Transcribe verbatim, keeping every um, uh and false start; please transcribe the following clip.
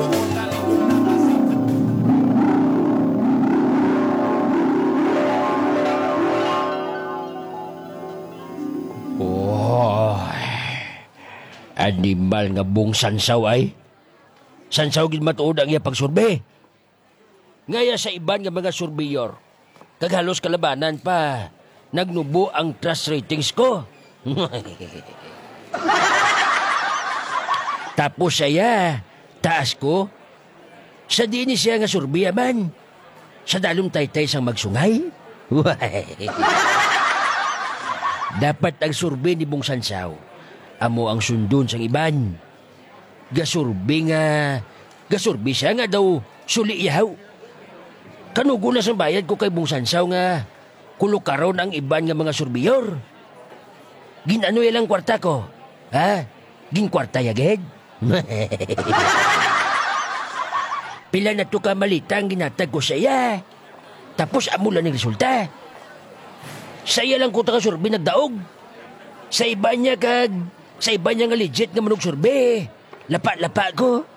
Oh, animal nga bung sansaw ay. Sansaw gid matuod ang iya pagsurbe. Ngaya sa iban nga mga surveyor, kaghalos kalabanan pa, nagnubo ang trust ratings ko. Tapos saya, taas ko, sa di ni siya nga surbiya man, sa dalong taytay sang magsungay. Dapat ang surbe ni Bong Sansaw, amo ang sundon sang iban. Gasurbi nga, gasurbi siya nga daw suli ihaw. Kanugo na sa bayad ko kay Bong Sansaw nga kulukaron ang iban nga mga surbiyor. Ginano ilang kwarta ko, ha? Gin kwarta yagid? Pila na to ka malitang ginatag ko sa iya. Tapos amo lang ng resulta. Sa iya lang ko ta ka surbi nagdaog. Sa iba niya kag, sa iba niya nga legit nga manong surbi. Lapa-lapa ko.